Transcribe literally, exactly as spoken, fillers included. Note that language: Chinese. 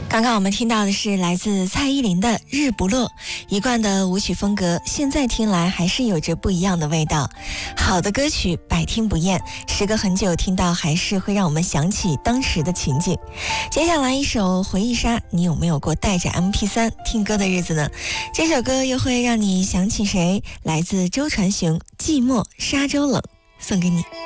刚刚我们听到的是来自蔡依林的《日不落》，一贯的舞曲风格，现在听来还是有着不一样的味道。好的歌曲百听不厌，时隔很久听到还是会让我们想起当时的情景。接下来一首《回忆杀》，你有没有过带着 M P 三 听歌的日子呢？这首歌又会让你想起谁？来自周传雄《寂寞沙洲冷》，送给你。